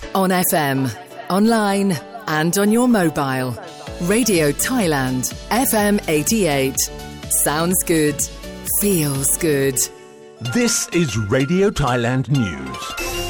On FM, online and on your mobile. Radio Thailand, FM 88. Sounds good. Feels good. This is Radio Thailand News.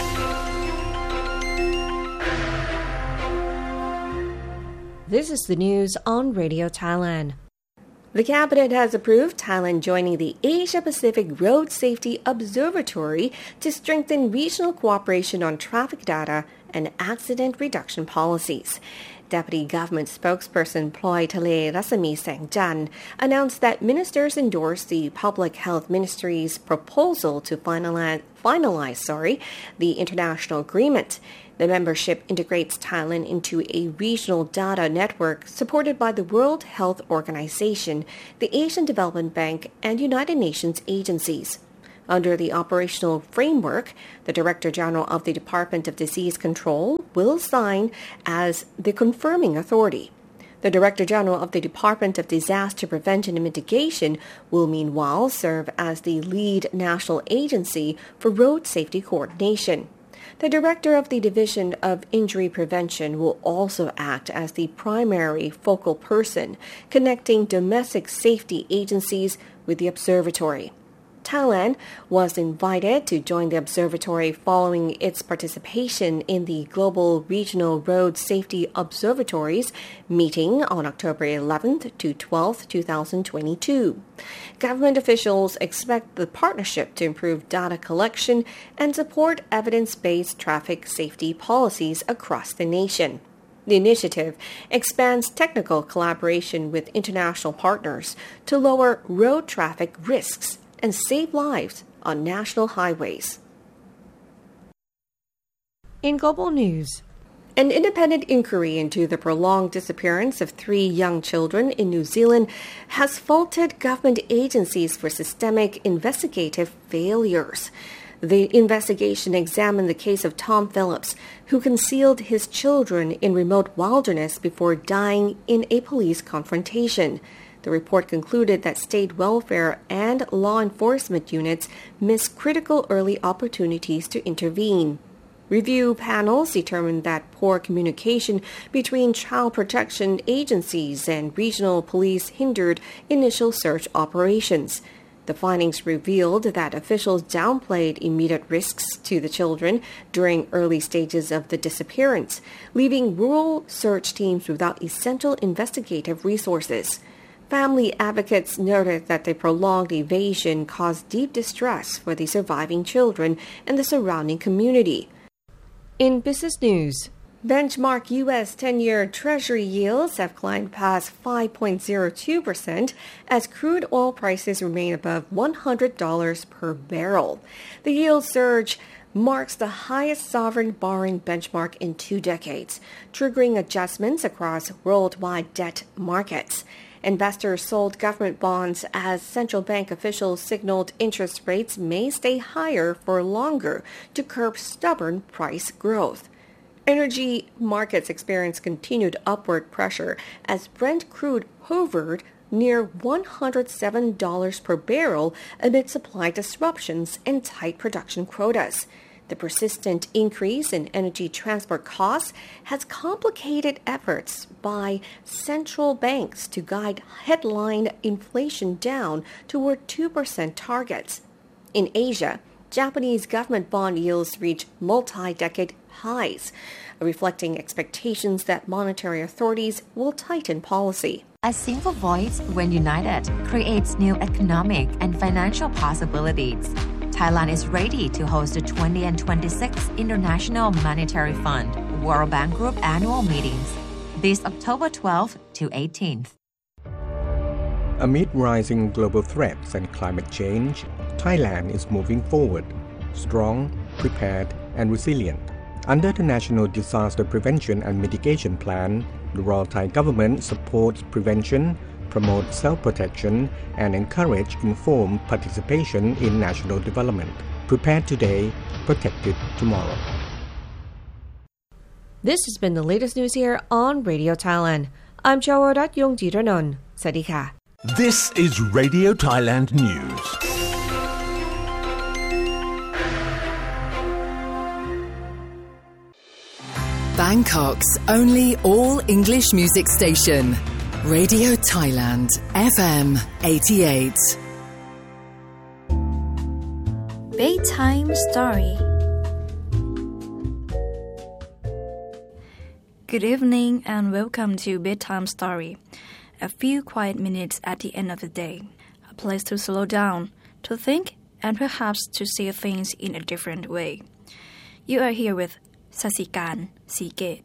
This is the news on Radio Thailand. The Cabinet has approved Thailand joining the Asia-Pacific Road Safety Observatory to strengthen regional cooperation on traffic data and accident reduction policies. Deputy Government Spokesperson Ploy Thale Rasami Sengjan announced that ministers endorsed the Public Health Ministry's proposal to finalize the international agreement. The membership integrates Thailand into a regional data network supported by the World Health Organization, the Asian Development Bank, and United Nations agencies. Under the operational framework, the Director General of the Department of Disease Control will sign as the confirming authority. The Director General of the Department of Disaster Prevention and Mitigation will meanwhile serve as the lead national agency for road safety coordination. The Director of the Division of Injury Prevention will also act as the primary focal person connecting domestic safety agencies with the observatory. Thailand was invited to join the observatory following its participation in the Global Regional Road Safety Observatories meeting on October 11th to 12th, 2022. Government officials expect the partnership to improve data collection and support evidence-based traffic safety policies across the nation. The initiative expands technical collaboration with international partners to lower road traffic risks and save lives on national highways. In global news, an independent inquiry into the prolonged disappearance of 3 young children in New Zealand has faulted government agencies for systemic investigative failures. The investigation examined the case of Tom Phillips, who concealed his children in remote wilderness before dying in a police confrontation. The report concluded that state welfare and law enforcement units missed critical early opportunities to intervene. Review panels determined that poor communication between child protection agencies and regional police hindered initial search operations. The findings revealed that officials downplayed immediate risks to the children during early stages of the disappearance, leaving rural search teams without essential investigative resources. Family advocates noted that the prolonged evasion caused deep distress for the surviving children and the surrounding community. In business news, benchmark U.S. 10-year Treasury yields have climbed past 5.02% as crude oil prices remain above $100 per barrel. The yield surge marks the highest sovereign borrowing benchmark in 2 decades, triggering adjustments across worldwide debt markets. Investors sold government bonds as central bank officials signaled interest rates may stay higher for longer to curb stubborn price growth. Energy markets experienced continued upward pressure as Brent crude hovered near $107 per barrel amid supply disruptions and tight production quotas. The persistent increase in energy transport costs has complicated efforts by central banks to guide headline inflation down toward 2% targets. In Asia, Japanese government bond yields reach multi-decade highs, reflecting expectations that monetary authorities will tighten policy. A single voice, when united, creates new economic and financial possibilities. Thailand is ready to host the 2026 International Monetary Fund World Bank Group annual meetings this October 12th to 18th. Amid rising global threats and climate change, Thailand is moving forward, strong, prepared, and resilient. Under the National Disaster Prevention and Mitigation Plan, the Royal Thai government supports prevention, promote self-protection, and encourage informed participation in national development. Prepared today, protected tomorrow. This has been the latest news here on Radio Thailand. I'm Chawarat Yongjiranon. Sadika. This is Radio Thailand News. Bangkok's only all-English music station. Radio Thailand, FM 88. Bedtime Story. Good evening and welcome to Bedtime Story. A few quiet minutes at the end of the day. A place to slow down, to think, and perhaps to see things in a different way. You are here with Sasikan Seagate.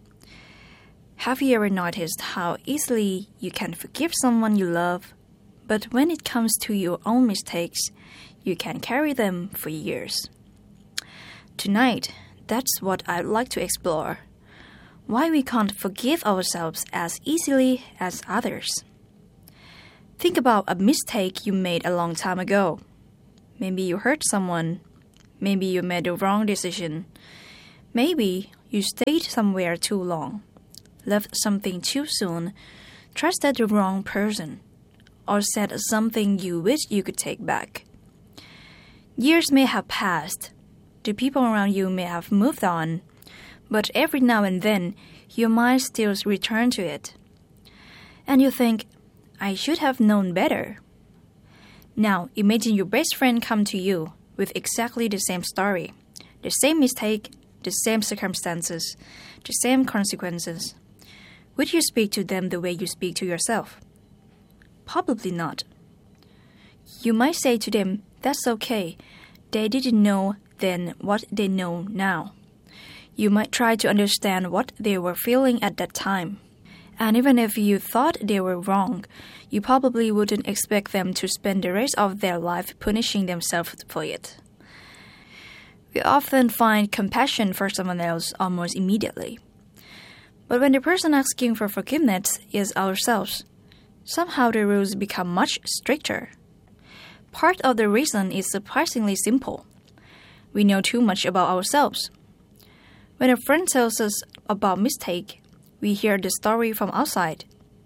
Have you ever noticed how easily you can forgive someone you love, but when it comes to your own mistakes, you can carry them for years? Tonight, that's what I'd like to explore. Why we can't forgive ourselves as easily as others. Think about a mistake you made a long time ago. Maybe you hurt someone. Maybe you made a wrong decision. Maybe you stayed somewhere too long, left something too soon, trusted the wrong person, or said something you wish you could take back. Years may have passed. The people around you may have moved on. But every now and then, your mind still returns to it. And you think, I should have known better. Now, imagine your best friend come to you with exactly the same story, the same mistake, the same circumstances, the same consequences. Would you speak to them the way you speak to yourself? Probably not. You might say to them, that's okay. They didn't know then what they know now. You might try to understand what they were feeling at that time. And even if you thought they were wrong, you probably wouldn't expect them to spend the rest of their life punishing themselves for it. We often find compassion for someone else almost immediately. But when the person asking for forgiveness is ourselves, somehow the rules become much stricter. Part of the reason is surprisingly simple. We know too much about ourselves. When a friend tells us about a mistake, we hear the story from outside.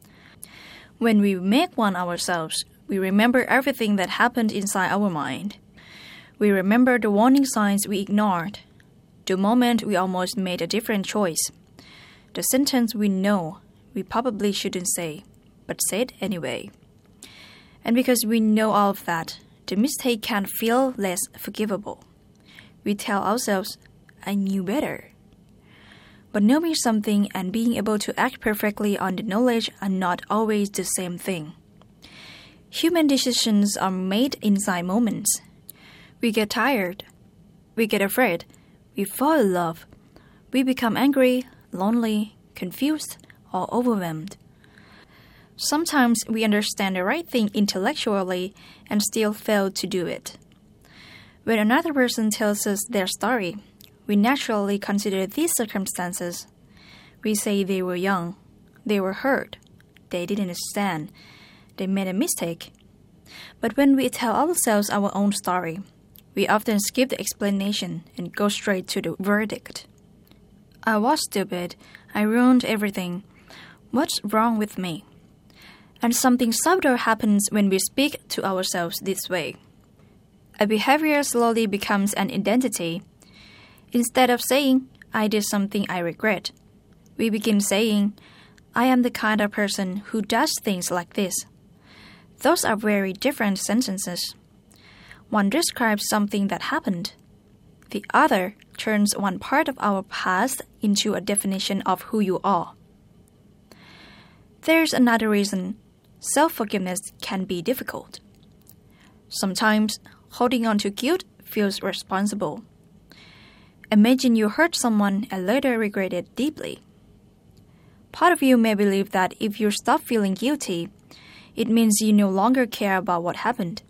When we make one ourselves, we remember everything that happened inside our mind. We remember the warning signs we ignored, the moment we almost made a different choice, the sentence we know we probably shouldn't say, but said anyway. And because we know all of that, the mistake can feel less forgivable. We tell ourselves, I knew better. But knowing something and being able to act perfectly on the knowledge are not always the same thing. Human decisions are made inside moments. We get tired. We get afraid. We fall in love. We become angry, lonely, confused, or overwhelmed. Sometimes we understand the right thing intellectually and still fail to do it. When another person tells us their story, we naturally consider these circumstances. We say they were young, they were hurt, they didn't understand, they made a mistake. But when we tell ourselves our own story, we often skip the explanation and go straight to the verdict. I was stupid, I ruined everything. What's wrong with me? And something subtle happens when we speak to ourselves this way. A behavior slowly becomes an identity. Instead of saying, I did something I regret, we begin saying, I am the kind of person who does things like this. Those are very different sentences. One describes something that happened. The other turns one part of our past into a definition of who you are. There's another reason self-forgiveness can be difficult. Sometimes holding on to guilt feels responsible. Imagine you hurt someone and later regret it deeply. Part of you may believe that if you stop feeling guilty, it means you no longer care about what happened.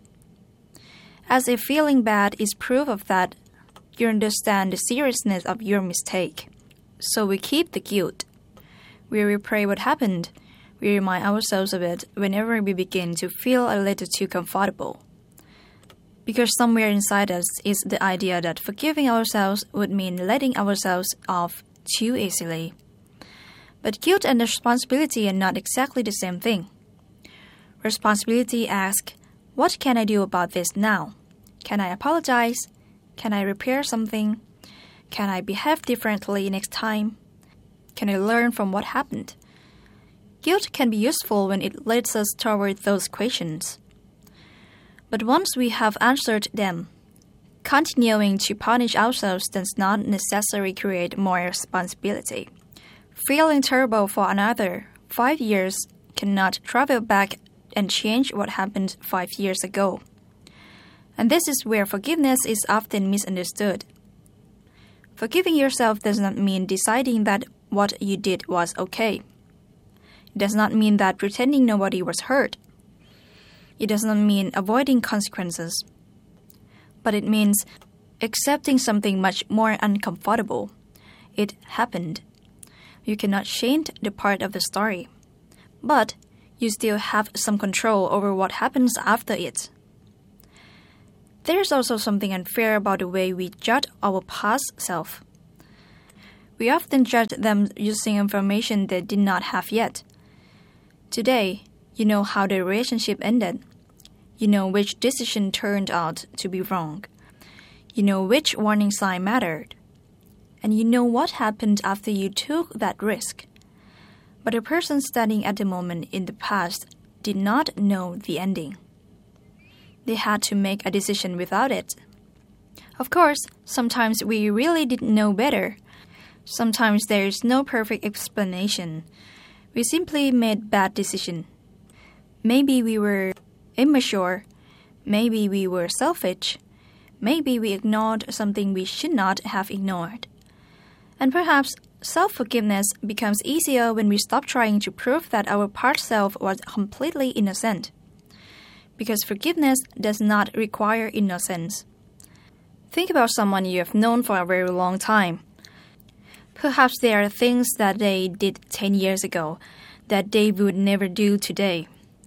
As if feeling bad is proof of that, you understand the seriousness of your mistake. So we keep the guilt. We replay what happened. We remind ourselves of it whenever we begin to feel a little too comfortable. Because somewhere inside us is the idea that forgiving ourselves would mean letting ourselves off too easily. But guilt and responsibility are not exactly the same thing. Responsibility asks, what can I do about this now? Can I apologize? Can I repair something? Can I behave differently next time? can I learn from what happened? Guilt can be useful when it leads us toward those questions. But once we have answered them, continuing to punish ourselves does not necessarily create more responsibility. Feeling terrible for another 5 years cannot travel back and change what happened 5 years ago. And this is where forgiveness is often misunderstood. Forgiving yourself does not mean deciding that what you did was okay. It does not mean that pretending nobody was hurt. It does not mean avoiding consequences. But it means accepting something much more uncomfortable. It happened. You cannot change the part of the story. But you still have some control over what happens after it. There's also something unfair about the way we judge our past self. We often judge them using information they did not have yet. Today, you know how the relationship ended. You know which decision turned out to be wrong. You know which warning sign mattered. And you know what happened after you took that risk. But the person standing at the moment in the past did not know the ending. They had to make a decision without it. Of course, sometimes we really didn't know better. Sometimes there is no perfect explanation. We simply made bad decisions. Maybe we were immature. Maybe we were selfish. Maybe we ignored something we should not have ignored. And perhaps self-forgiveness becomes easier when we stop trying to prove that our past self was completely innocent. Because forgiveness does not require innocence. Think about someone you have known for a very long time. Perhaps there are things that they did 10 years ago that they would never do today.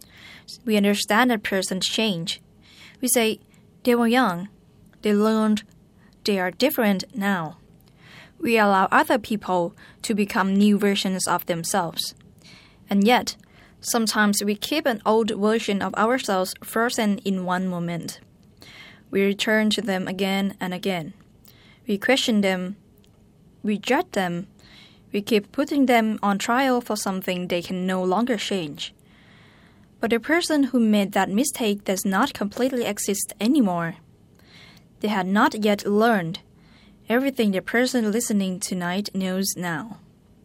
We understand that person's change. We say, they were young, they learned, they are different now. We allow other people to become new versions of themselves. And yet, sometimes we keep an old version of ourselves frozen in one moment. We return to them again and again. We question them. We judge them. We keep putting them on trial for something they can no longer change. But the person who made that mistake does not completely exist anymore. They had not yet learned everything the person listening tonight knows now.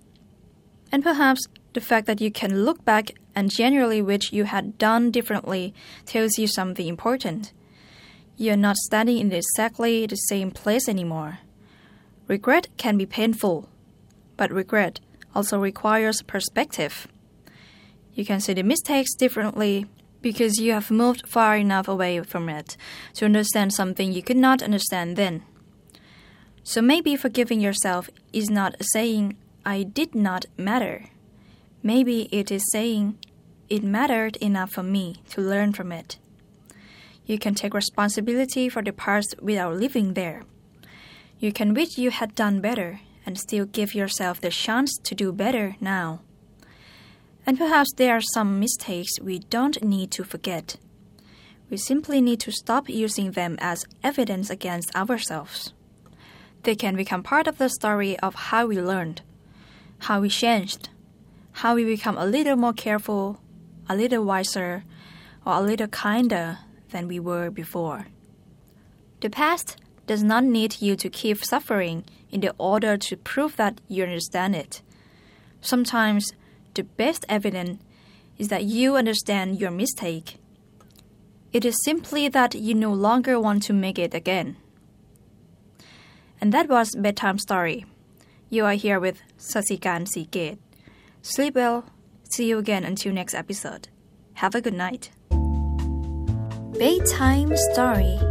And perhaps the fact that you can look back and genuinely wish you had done differently tells you something important. You are not standing in exactly the same place anymore. Regret can be painful, but regret also requires perspective. You can see the mistakes differently because you have moved far enough away from it to understand something you could not understand then. So maybe forgiving yourself is not saying, I did not matter. Maybe it is saying, it mattered enough for me to learn from it. You can take responsibility for the past without living there. You can wish you had done better and still give yourself the chance to do better now. And perhaps there are some mistakes we don't need to forget. We simply need to stop using them as evidence against ourselves. They can become part of the story of how we learned, how we changed, how we become a little more careful, a little wiser, or a little kinder than we were before. The past does not need you to keep suffering in order to prove that you understand it. Sometimes the best evidence is that you understand your mistake. It is simply that you no longer want to make it again. And that was Bedtime Story. You are here with Sasikan Seagate. Sleep well. See you again until next episode. Have a good night. Bedtime Story.